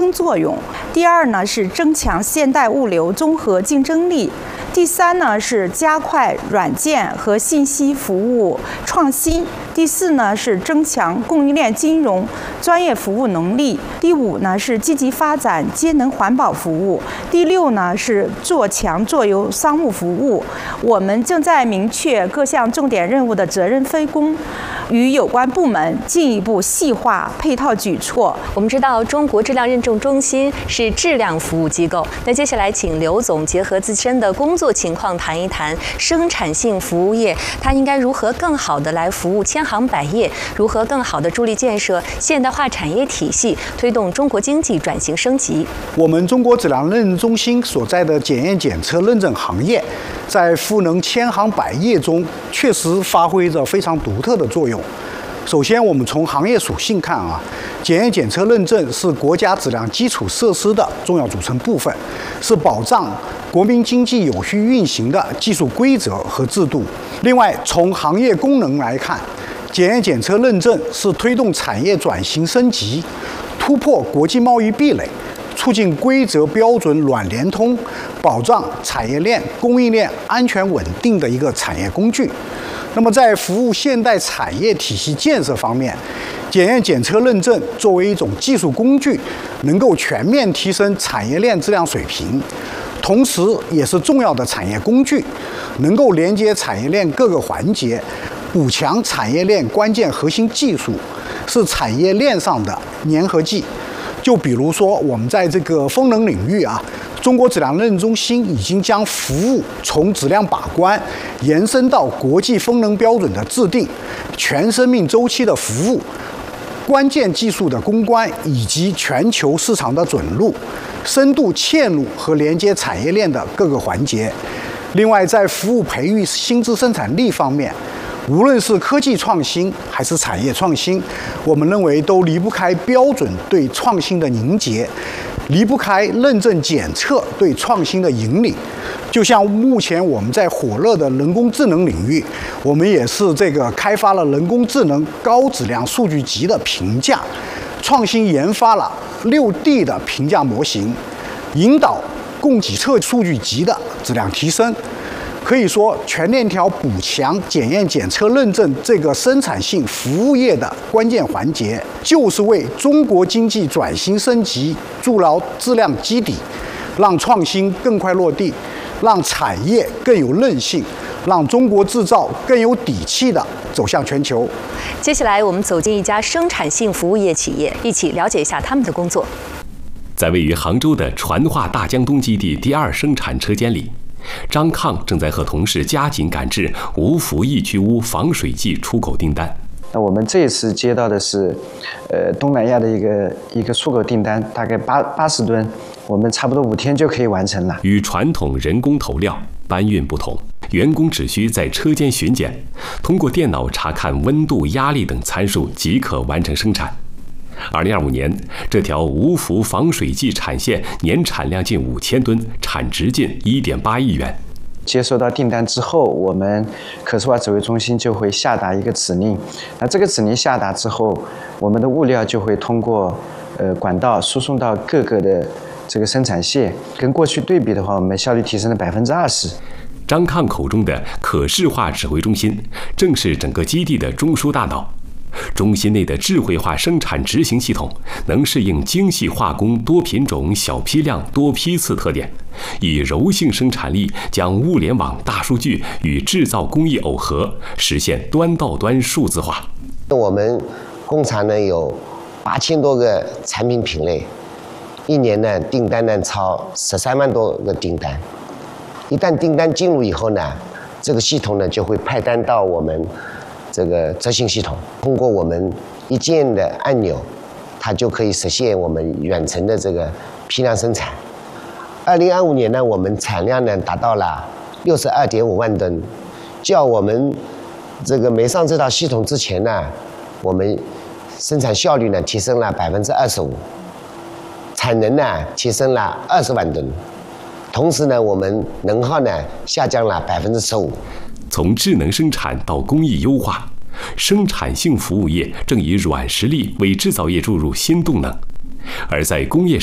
撑作用。第二呢是增强现代物流综合竞争力。第三呢是加快软件和信息服务创新。第四呢是增强供应链金融专业服务能力。第五呢是积极发展节能环保服务。第六呢是做强做优商务服务。我们正在明确各项重点任务的责任分工，与有关部门进一步细化配套举措。 我们知道中国质量认证中心是质量服务机构，那接下来请刘总结合自身的工作情况谈一谈生产性服务业，它应该如何更好地来服务千行百业，如何更好地助力建设现代化产业体系，推动中国经济转型升级。 我们中国质量认证中心所在的检验检测认证行业，在赋能千行百业中确实发挥着非常独特的作用。首先，我们从行业属性看检验检测认证是国家质量基础设施的重要组成部分，是保障国民经济有序运行的技术规则和制度。另外，从行业功能来看，检验检测认证是推动产业转型升级、突破国际贸易壁垒、促进规则标准软联通、保障产业链、供应链安全稳定的一个产业工具。那么，在服务现代产业体系建设方面，检验检测认证作为一种技术工具，能够全面提升产业链质量水平，同时也是重要的产业工具，能够连接产业链各个环节，补强产业链关键核心技术，是产业链上的粘合剂。就比如说，我们在这个风能领域中国质量认证中心已经将服务从质量把关延伸到国际风能标准的制定、全生命周期的服务、关键技术的攻关以及全球市场的准入，深度嵌入和连接产业链的各个环节。另外，在服务培育新质生产力方面，无论是科技创新还是产业创新，我们认为都离不开标准对创新的凝结，离不开认证检测对创新的引领。就像目前我们在火热的人工智能领域，我们也是开发了人工智能高质量数据集的评价，创新研发了6D 的评价模型，引导供给侧数据集的质量提升。可以说，全链条补强检验检测认证这个生产性服务业的关键环节，就是为中国经济转型升级筑牢质量基底，让创新更快落地，让产业更有韧性，让中国制造更有底气地走向全球。 接下来，我们走进一家生产性服务业企业，一起了解一下他们的工作。 在位于杭州的传化大江东基地第2生产车间里，张抗正在和同事加紧赶制无氟抑菌污防水剂出口订单。 那我们这一次接到的是，东南亚的一个出口订单，大概80吨，我们差不多5天就可以完成了。 与传统人工投料搬运不同，员工只需在车间巡检，通过电脑查看温度、压力等参数即可完成生产。2025年，这条无氟防水剂产线年产量近5000吨，产值近1.8亿元。 接收到订单之后，我们可视化指挥中心就会下达一个指令。那这个指令下达之后，我们的物料就会通过管道输送到各个的这个生产线。跟过去对比的话，我们效率提升了20%。 张抗口中的可视化指挥中心，正是整个基地的中枢大脑。中心内的智慧化生产执行系统能适应精细化工、多品种、小批量、多批次特点，以柔性生产力将物联网、大数据与制造工艺耦合，实现端到端数字化。 我们工厂呢有8000多个产品品类，一年呢订单呢超13万多个订单。一旦订单进入以后呢，这个系统呢就会派单到我们这个执行系统，通过我们一键的按钮，它就可以实现我们远程的这个批量生产。2025年呢，我们产量呢达到了62.5万吨，较我们这个没上这套系统之前呢，我们生产效率呢提升了25%，产能呢提升了20万吨，同时呢，我们能耗呢下降了15%。 从智能生产到工艺优化，生产性服务业正以软实力为制造业注入新动能。而在工业